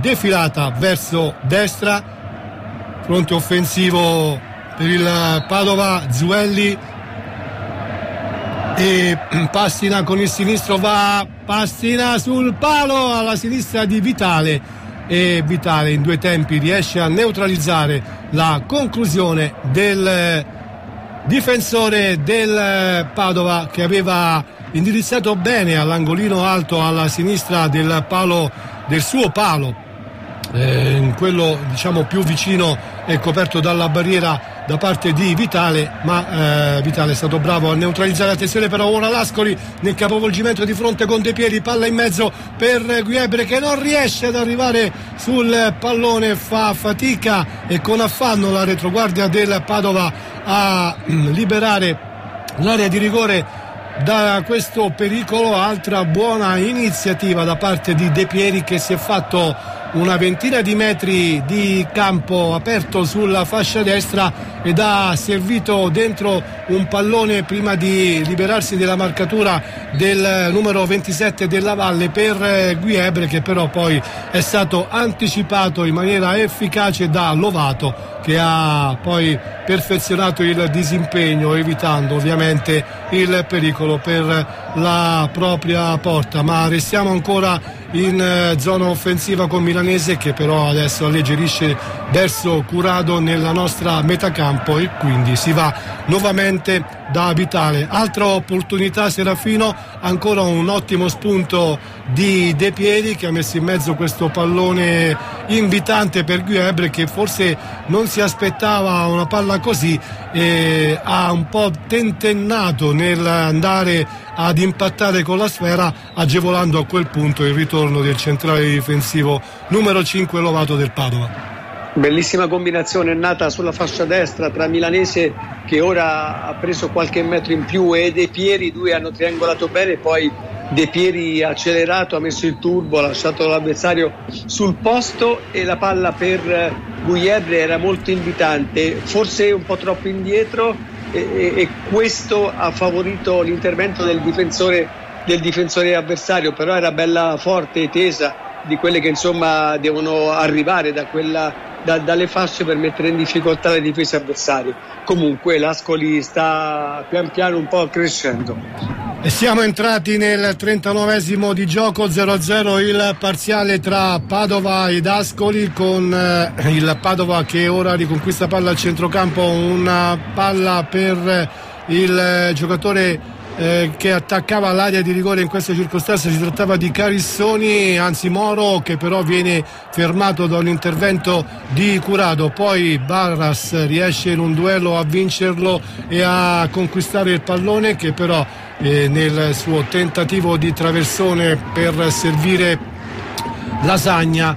defilata verso destra, fronte offensivo per il Padova, Zuelli e Pastina con il sinistro, va Pastina sul palo alla sinistra di Vitale, e Vitale in 2 tempi riesce a neutralizzare la conclusione del difensore del Padova, che aveva indirizzato bene all'angolino alto alla sinistra del palo, del suo palo, in quello diciamo più vicino e coperto dalla barriera da parte di Vitale, ma Vitale è stato bravo a neutralizzare. Attenzione però ora Lascoli nel capovolgimento di fronte con De Pieri, palla in mezzo per Guiebre che non riesce ad arrivare sul pallone, fa fatica e con affanno la retroguardia del Padova a liberare l'area di rigore da questo pericolo. Altra buona iniziativa da parte di De Pieri, che si è fatto una ventina di metri di campo aperto sulla fascia destra ed ha servito dentro un pallone prima di liberarsi della marcatura del numero 27 della Valle per Guiebre, che però poi è stato anticipato in maniera efficace da Lovato, che ha poi perfezionato il disimpegno, evitando ovviamente il pericolo per la propria porta. Ma restiamo ancora in zona offensiva con Milanese, che però adesso alleggerisce verso Curado nella nostra metacampo, e quindi si va nuovamente da Vitale. Altra opportunità Serafino, ancora un ottimo spunto di De Pieri, che ha messo in mezzo questo pallone invitante per Guiebre, che forse non si aspettava una palla così e ha un po' tentennato nell'andare ad impattare con la sfera, agevolando a quel punto il ritorno del centrale difensivo numero 5 Lovato del Padova. Bellissima combinazione nata sulla fascia destra tra Milanese, che ora ha preso qualche metro in più, e De Pieri. I due hanno triangolato bene, poi De Pieri ha accelerato, ha messo il turbo, ha lasciato l'avversario sul posto, e la palla per Guiebre era molto invitante, forse un po' troppo indietro, e questo ha favorito l'intervento del difensore avversario, però era bella forte e tesa, di quelle che insomma devono arrivare dalle fasce per mettere in difficoltà le difese avversarie. Comunque l'Ascoli sta pian piano un po' crescendo. E siamo entrati nel 39esimo di gioco, 0-0 il parziale tra Padova ed Ascoli, con il Padova che ora riconquista palla al centrocampo, una palla per il giocatore che attaccava l'area di rigore. In questa circostanza si trattava di Carissoni, anzi Moro, che però viene fermato da un intervento di Curado. Poi Barras riesce in un duello a vincerlo e a conquistare il pallone, che però nel suo tentativo di traversone per servire Lasagna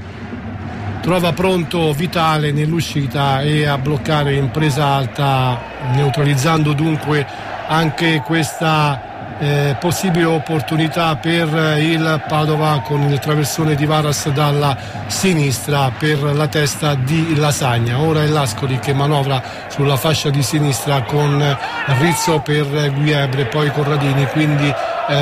trova pronto Vitale nell'uscita e a bloccare in presa alta, neutralizzando dunque anche questa possibile opportunità per il Padova, con il traversone di Varas dalla sinistra per la testa di Lasagna. Ora è l'Ascoli che manovra sulla fascia di sinistra con Rizzo per Guiebre, poi Corradini, quindi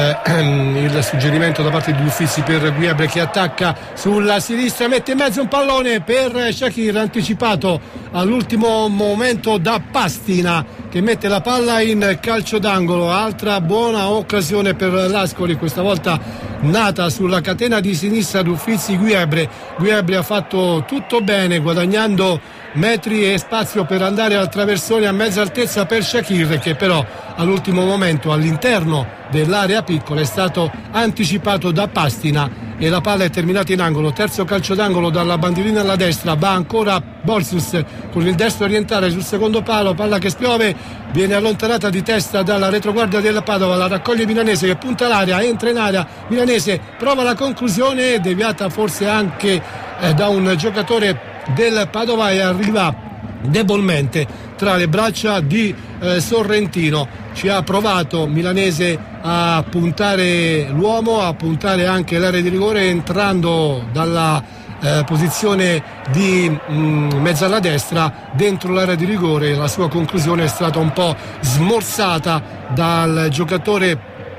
il suggerimento da parte di Uffizi per Guiebre, che attacca sulla sinistra, mette in mezzo un pallone per Shakir, anticipato all'ultimo momento da Pastina, che mette la palla in calcio d'angolo. Altra buona occasione per l'Ascoli, questa volta nata sulla catena di sinistra di Uffizi Guiebre. Guiebre ha fatto tutto bene, guadagnando metri e spazio per andare al traversone a mezza altezza per Shakir, che però all'ultimo momento all'interno dell'area piccola è stato anticipato da Pastina e la palla è terminata in angolo. Terzo calcio d'angolo dalla bandierina alla destra, va ancora Borsus con il destro orientale sul secondo palo, palla che spiove, viene allontanata di testa dalla retroguardia del Padova, la raccoglie Milanese che punta l'area, entra in area, Milanese prova la conclusione, deviata forse anche da un giocatore del Padova e arriva debolmente tra le braccia di Sorrentino. Ci ha provato Milanese a puntare l'uomo, a puntare anche l'area di rigore, entrando dalla posizione di mezza alla destra dentro l'area di rigore. La sua conclusione è stata un po' smorzata dal giocatore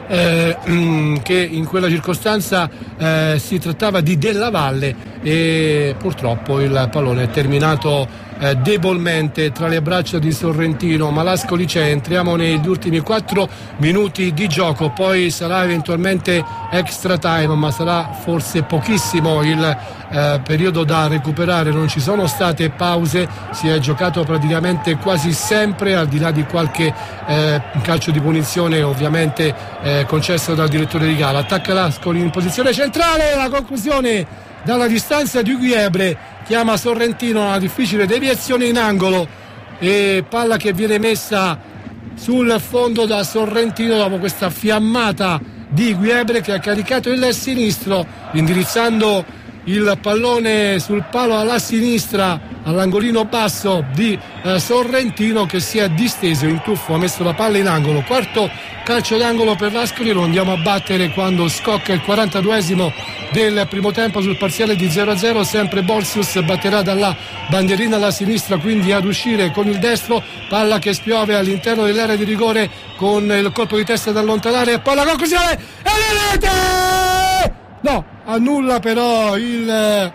che in quella circostanza si trattava di Della Valle, e purtroppo il pallone è terminato debolmente tra le braccia di Sorrentino. Malascoli c'è, entriamo negli ultimi 4 minuti di gioco, poi sarà eventualmente extra time, ma sarà forse pochissimo il periodo da recuperare, non ci sono state pause, si è giocato praticamente quasi sempre, al di là di qualche calcio di punizione ovviamente concesso dal direttore di gara. Attacca Lascoli in posizione centrale, la conclusione dalla distanza di Guiebre, chiama Sorrentino, una difficile deviazione in angolo e palla che viene messa sul fondo da Sorrentino dopo questa fiammata di Guiebre, che ha caricato il sinistro indirizzando il pallone sul palo alla sinistra, all'angolino basso di Sorrentino, che si è disteso in tuffo, ha messo la palla in angolo. Quarto calcio d'angolo per l'Ascoli, lo andiamo a battere quando scocca il 42esimo del primo tempo sul parziale di 0-0. Sempre Borsius batterà dalla bandierina alla sinistra, quindi ad uscire con il destro, palla che spiove all'interno dell'area di rigore con il colpo di testa da allontanare e poi la conclusione e la rete! No, annulla però il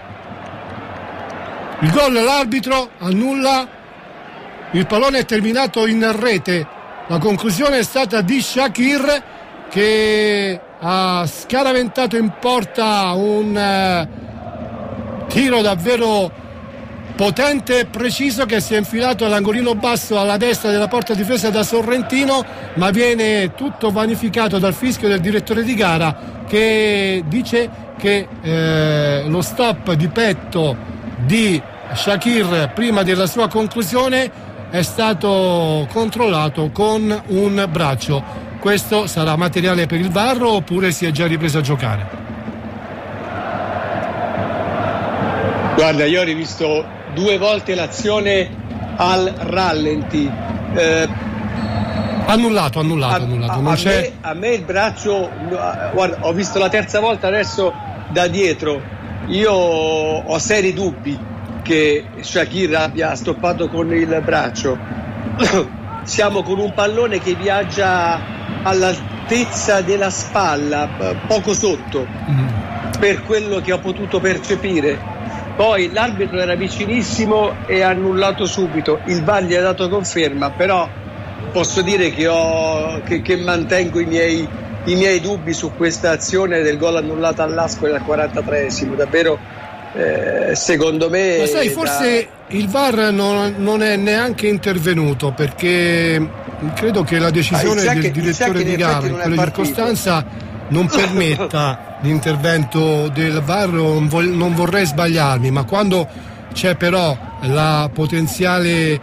gol, l'arbitro annulla, il pallone è terminato in rete. La conclusione è stata di Shakir, che ha scaraventato in porta un tiro davvero potente e preciso, che si è infilato all'angolino basso alla destra della porta difesa da Sorrentino, ma viene tutto vanificato dal fischio del direttore di gara, che dice che lo stop di petto di Shakir prima della sua conclusione è stato controllato con un braccio. Questo sarà materiale per il VAR oppure si è già ripreso a giocare? Guarda, io ho rivisto 2 volte l'azione al rallenti. Annullato. Non c'è. A me il braccio, guarda, ho visto la terza volta adesso da dietro. Io ho seri dubbi che Shakir abbia stoppato con il braccio. Siamo con un pallone che viaggia all'altezza della spalla, poco sotto, per quello che ho potuto percepire. Poi l'arbitro era vicinissimo e ha annullato subito. Il VAR gli ha dato conferma, però posso dire che mantengo i miei dubbi su questa azione del gol annullato all'Ascoli al 43esimo. Davvero, secondo me. Ma sai, forse il VAR non è neanche intervenuto, perché credo che la decisione del direttore di gara in quella circostanza non permetta l'intervento del VAR. Non vorrei sbagliarmi, ma quando c'è però il potenziale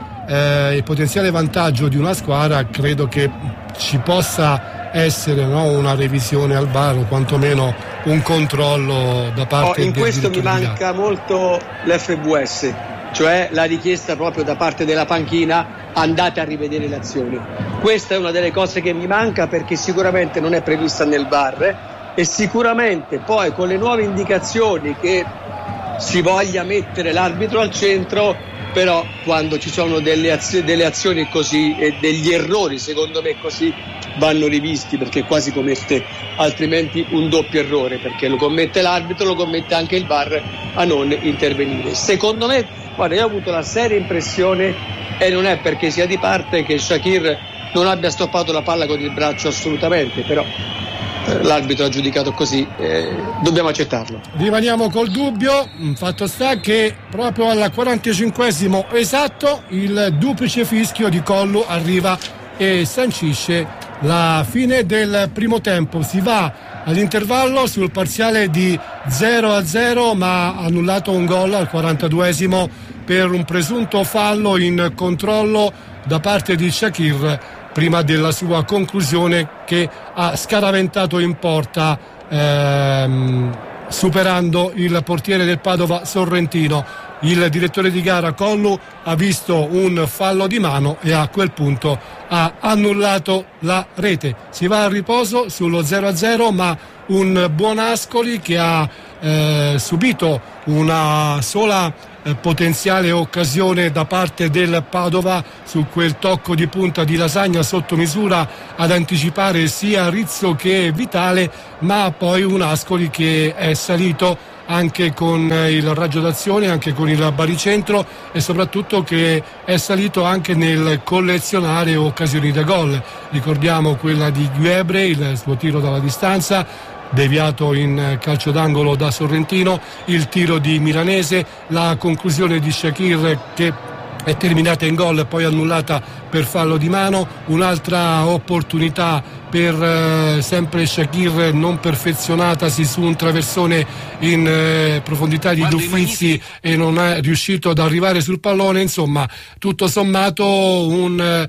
vantaggio di una squadra, credo che ci possa essere, no, una revisione al VAR o quantomeno un controllo da parte del direttore di gara. In questo mi manca molto l'FVS, cioè la richiesta proprio da parte della panchina: andate a rivedere le azioni. Questa è una delle cose che mi manca, perché sicuramente non è prevista nel VAR, e sicuramente poi con le nuove indicazioni che si voglia mettere l'arbitro al centro, però quando ci sono delle azioni così e degli errori, secondo me così, vanno rivisti, perché quasi commette altrimenti un doppio errore, perché lo commette l'arbitro, lo commette anche il VAR a non intervenire. Secondo me, guarda, io ho avuto la seria impressione, e non è perché sia di parte, che Shakir non abbia stoppato la palla con il braccio, assolutamente, però l'arbitro ha giudicato così, dobbiamo accettarlo. Rimaniamo col dubbio. Fatto sta che proprio al 45esimo esatto il duplice fischio di Collu arriva e sancisce la fine del primo tempo. Si va all'intervallo sul parziale di 0-0, ma ha annullato un gol al 42esimo per un presunto fallo in controllo da parte di Shakir prima della sua conclusione, che ha scaraventato in porta superando il portiere del Padova Sorrentino. Il direttore di gara Collu ha visto un fallo di mano e a quel punto ha annullato la rete. Si va a riposo sullo 0-0, ma un buon Ascoli che ha subito una sola potenziale occasione da parte del Padova su quel tocco di punta di Lasagna sotto misura ad anticipare sia Rizzo che Vitale, ma poi un Ascoli che è salito anche con il raggio d'azione, anche con il baricentro, e soprattutto che è salito anche nel collezionare occasioni da gol. Ricordiamo quella di Guebre, il suo tiro dalla distanza deviato in calcio d'angolo da Sorrentino, il tiro di Milanese, la conclusione di Shakir che è terminata in gol e poi annullata per fallo di mano, un'altra opportunità per sempre Shakir non perfezionatasi su un traversone in profondità di Duffizi e non è riuscito ad arrivare sul pallone. Insomma, tutto sommato uno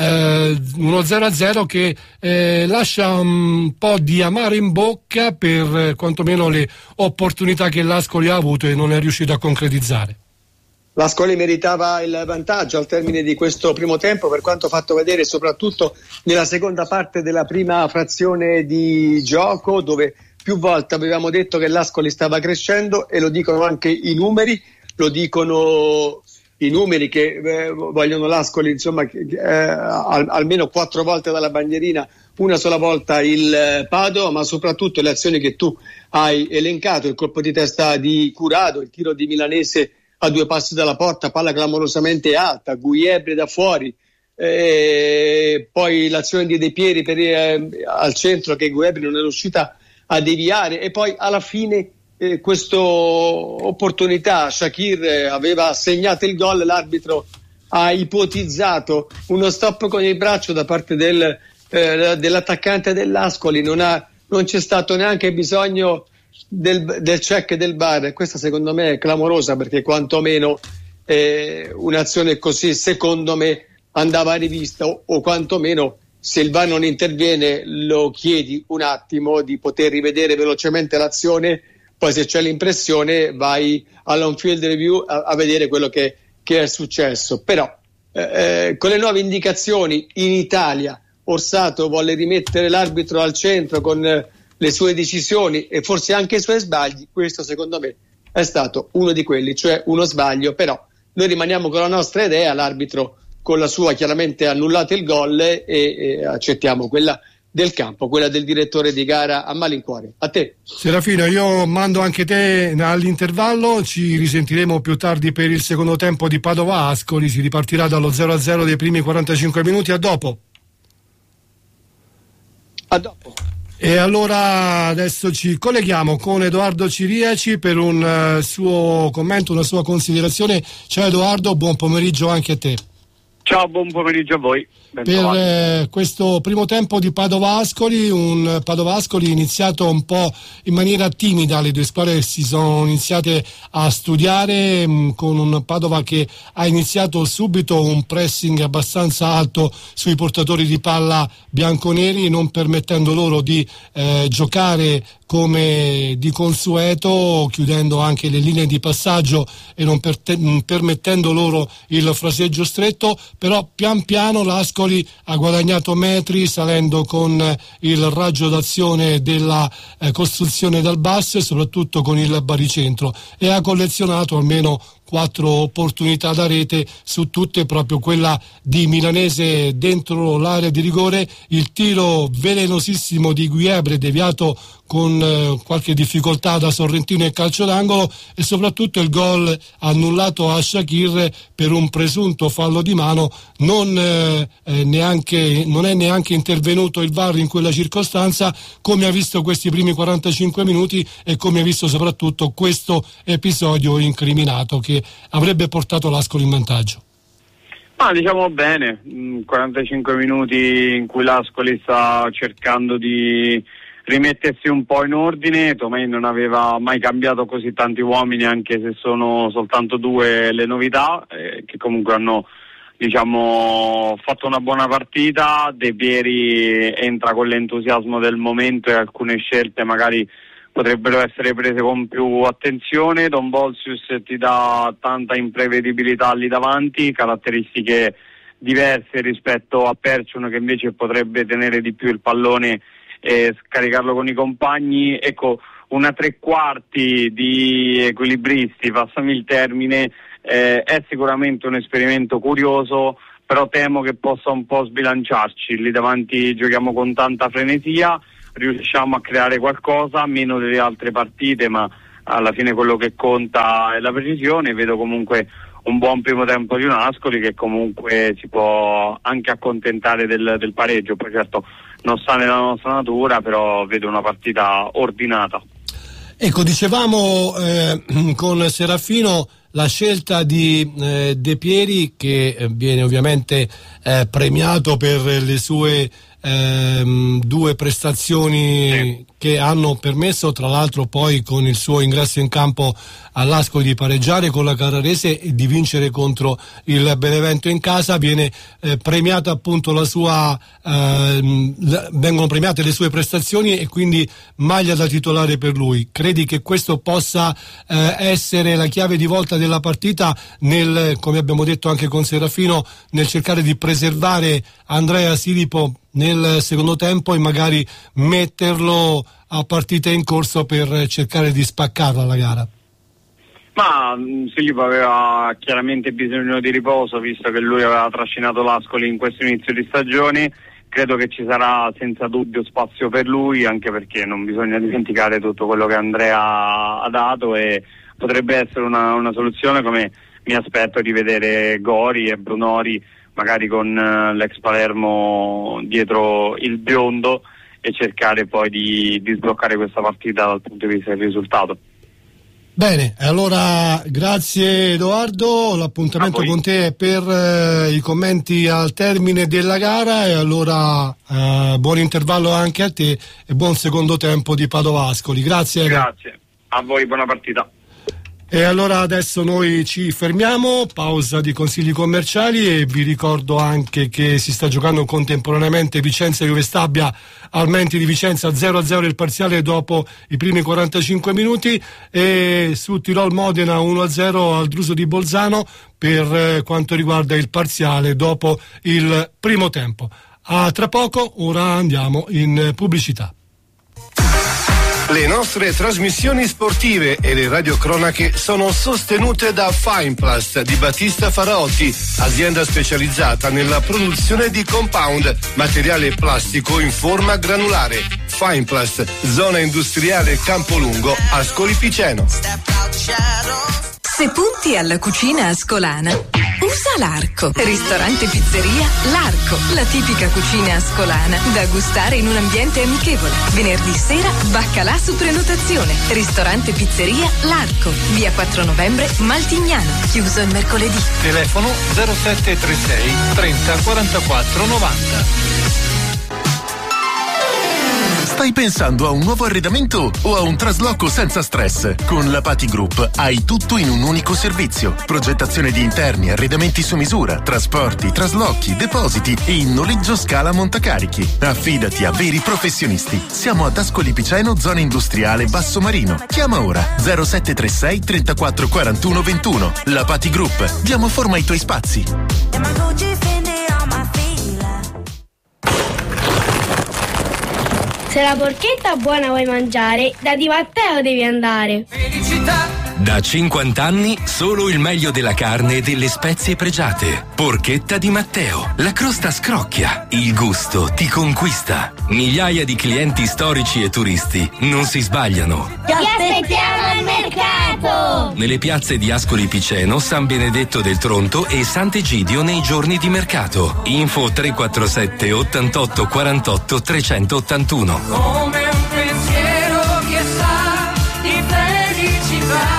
0-0 che lascia un po' di amaro in bocca per quantomeno le opportunità che l'Ascoli ha avuto e non è riuscito a concretizzare. L'Ascoli meritava il vantaggio al termine di questo primo tempo, per quanto fatto vedere soprattutto nella seconda parte della prima frazione di gioco, dove più volte avevamo detto che l'Ascoli stava crescendo, e lo dicono anche i numeri, lo dicono i numeri che vogliono l'Ascoli, insomma, almeno 4 volte dalla bandierina, una sola volta il Padova, ma soprattutto le azioni che tu hai elencato, il colpo di testa di Curado, il tiro di Milanese a 2 passi dalla porta, palla clamorosamente alta, Guiebre da fuori, poi l'azione di De Pieri al centro che Guiebre non è riuscita a deviare, e poi alla fine questa opportunità Shakir aveva segnato il gol, l'arbitro ha ipotizzato uno stop con il braccio da parte dell'attaccante dell'Ascoli, non c'è stato neanche bisogno del check del VAR. Questa secondo me è clamorosa, perché quantomeno un'azione così secondo me andava rivista, o quantomeno se il VAR non interviene lo chiedi un attimo di poter rivedere velocemente l'azione, poi se c'è l'impressione vai all'on field review a vedere quello che è successo. Però con le nuove indicazioni in Italia Orsato volle rimettere l'arbitro al centro con le sue decisioni e forse anche i suoi sbagli. Questo secondo me è stato uno di quelli, cioè uno sbaglio, però noi rimaniamo con la nostra idea, l'arbitro con la sua chiaramente ha annullato il gol e accettiamo quella del campo, quella del direttore di gara a malincuore. A te. Serafino, io mando anche te all'intervallo, ci risentiremo più tardi per il secondo tempo di Padova Ascoli, si ripartirà dallo 0-0 dei primi 45 minuti, a dopo. A dopo. E allora adesso ci colleghiamo con Edoardo Ciriaci per un suo commento, una sua considerazione. Ciao Edoardo, buon pomeriggio anche a te. Ciao, buon pomeriggio a voi. Per questo primo tempo di Padova Ascoli, un Padova Ascoli iniziato un po' in maniera timida, le due squadre si sono iniziate a studiare, con un Padova che ha iniziato subito un pressing abbastanza alto sui portatori di palla bianconeri, non permettendo loro di giocare come di consueto, chiudendo anche le linee di passaggio e non permettendo loro il fraseggio stretto. Però pian piano l'Ascoli ha guadagnato metri salendo con il raggio d'azione della costruzione dal basso e soprattutto con il baricentro, e ha collezionato almeno 4 opportunità da rete, su tutte proprio quella di Milanese dentro l'area di rigore, il tiro velenosissimo di Guiebre deviato con qualche difficoltà da Sorrentino e calcio d'angolo, e soprattutto il gol annullato a Shakir per un presunto fallo di mano. Non è neanche intervenuto il VAR in quella circostanza, come ha visto questi primi 45 minuti e come ha visto soprattutto questo episodio incriminato che avrebbe portato l'Ascoli in vantaggio. Diciamo bene, 45 minuti in cui l'Ascoli sta cercando di rimettersi un po' in ordine. Tomei non aveva mai cambiato così tanti uomini, anche se sono soltanto 2 le novità, che comunque hanno fatto una buona partita. De Pieri entra con l'entusiasmo del momento e alcune scelte magari potrebbero essere prese con più attenzione. Don Bolsius ti dà tanta imprevedibilità lì davanti, caratteristiche diverse rispetto a Perciun, che invece potrebbe tenere di più il pallone e scaricarlo con i compagni. Ecco, una tre quarti di equilibristi, passami il termine, è sicuramente un esperimento curioso, però temo che possa un po' sbilanciarci. Lì davanti giochiamo con tanta frenesia, riusciamo a creare qualcosa, meno delle altre partite, ma alla fine quello che conta è la precisione. Vedo comunque un buon primo tempo di un Ascoli che comunque si può anche accontentare del pareggio, poi certo non sta nella nostra natura, però vedo una partita ordinata. Ecco, dicevamo con Serafino la scelta di De Pieri, che viene ovviamente premiato per le sue due prestazioni che hanno permesso, tra l'altro poi con il suo ingresso in campo all'Ascoli, di pareggiare con la Carrarese e di vincere contro il Benevento in casa. Viene premiata appunto la sua vengono premiate le sue prestazioni e quindi maglia da titolare per lui. Credi che questo possa essere la chiave di volta della partita nel, come abbiamo detto anche con Serafino, nel cercare di preservare Andrea Silipo nel secondo tempo e magari metterlo a partita in corso per cercare di spaccarla la gara? Ma Silipo aveva chiaramente bisogno di riposo, visto che lui aveva trascinato l'Ascoli in questo inizio di stagione. Credo che ci sarà senza dubbio spazio per lui, anche perché non bisogna dimenticare tutto quello che Andrea ha dato, e potrebbe essere una soluzione, come mi aspetto di vedere Gori e Brunori magari con l'ex Palermo dietro il biondo, e cercare poi di sbloccare questa partita dal punto di vista del risultato. Bene, allora grazie Edoardo, l'appuntamento con te è per i commenti al termine della gara, e allora buon intervallo anche a te e buon secondo tempo di Padova Ascoli. Grazie. Grazie, a voi buona partita. E allora adesso noi ci fermiamo, pausa di consigli commerciali, e vi ricordo anche che si sta giocando contemporaneamente Vicenza Juve Stabia al Menti di Vicenza, 0-0 il parziale dopo i primi 45 minuti, e su Tirol Modena 1-0 al Druso di Bolzano per quanto riguarda il parziale dopo il primo tempo. A tra poco, ora andiamo in pubblicità. Le nostre trasmissioni sportive e le radiocronache sono sostenute da Fineplast di Battista Faraotti, azienda specializzata nella produzione di compound, materiale plastico in forma granulare. Fineplast, zona industriale Campolungo, Ascoli Piceno. Se punti alla cucina ascolana, usa l'Arco. Ristorante Pizzeria L'Arco, la tipica cucina ascolana da gustare in un ambiente amichevole. Venerdì sera baccalà su prenotazione. Ristorante Pizzeria L'Arco, via 4 novembre Maltignano, chiuso il mercoledì. Telefono 0736 30 44 90. Stai pensando a un nuovo arredamento o a un trasloco senza stress? Con la Pati Group hai tutto in un unico servizio. Progettazione di interni, arredamenti su misura, trasporti, traslochi, depositi e in noleggio scala montacarichi. Affidati a veri professionisti. Siamo ad Ascoli Piceno, zona industriale Basso Marino. Chiama ora 0736 34 41 21. La Pati Group. Diamo forma ai tuoi spazi. Se la porchetta buona vuoi mangiare, da Di Matteo devi andare. Felicità! Da 50 anni solo il meglio della carne e delle spezie pregiate. Porchetta Di Matteo. La crosta scrocchia, il gusto ti conquista. Migliaia di clienti storici e turisti non si sbagliano. Ti aspettiamo al mercato! Nelle piazze di Ascoli Piceno, San Benedetto del Tronto e Sant'Egidio nei giorni di mercato. Info 347 88 48 381. Come un pensiero che sa di felicità.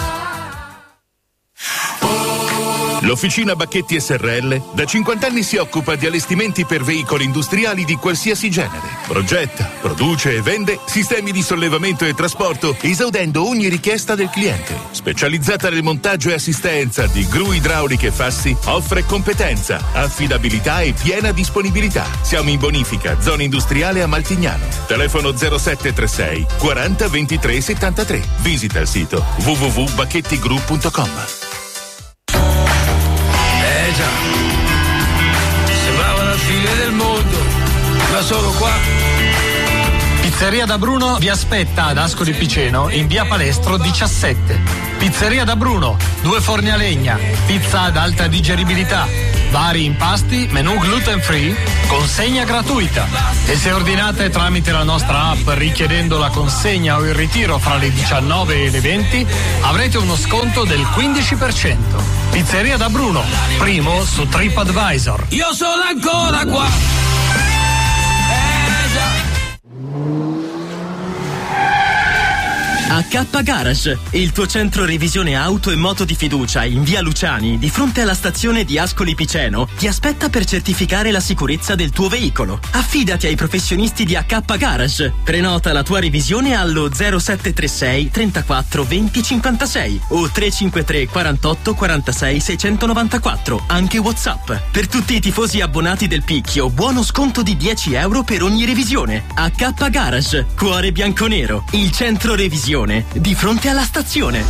L'Officina Bacchetti SRL da 50 anni si occupa di allestimenti per veicoli industriali di qualsiasi genere. Progetta, produce e vende sistemi di sollevamento e trasporto, esaudendo ogni richiesta del cliente. Specializzata nel montaggio e assistenza di gru idrauliche e fassi, offre competenza, affidabilità e piena disponibilità. Siamo in bonifica, zona industriale a Maltignano. Telefono 0736 40 23 73. Visita il sito www.bacchettigru.com. Già, sembrava la fine del mondo, ma sono qua. Pizzeria da Bruno vi aspetta ad Ascoli Piceno in via Palestro 17. Pizzeria da Bruno, 2 forni a legna, pizza ad alta digeribilità, vari impasti, menù gluten free, consegna gratuita. E se ordinate tramite la nostra app richiedendo la consegna o il ritiro fra le 19 e le 20, avrete uno sconto del 15%. Pizzeria da Bruno, primo su TripAdvisor. Io sono ancora qua. AK Garage, il tuo centro revisione auto e moto di fiducia in via Luciani, di fronte alla stazione di Ascoli Piceno, ti aspetta per certificare la sicurezza del tuo veicolo. Affidati ai professionisti di AK Garage. Prenota la tua revisione allo 0736 34 20 56 o 353 48 46 694, anche WhatsApp. Per tutti i tifosi abbonati del Picchio, buono sconto di 10 euro per ogni revisione. AK Garage, cuore bianconero, il centro revisione di fronte alla stazione.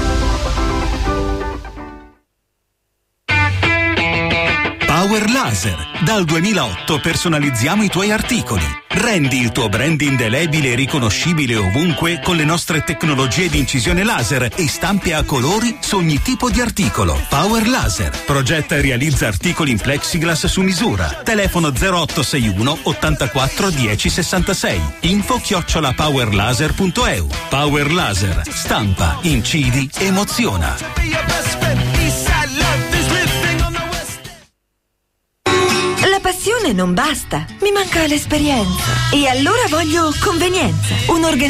Power Laser. Dal 2008 personalizziamo i tuoi articoli. Rendi il tuo brand indelebile e riconoscibile ovunque con le nostre tecnologie di incisione laser e stampe a colori su ogni tipo di articolo. Power Laser. Progetta e realizza articoli in plexiglass su misura. Telefono 0861 84 10 66. info@powerlaser.eu. Power Laser. Stampa, incidi, emoziona. La passione non basta, mi manca l'esperienza. E allora voglio convenienza. Un'organizzazione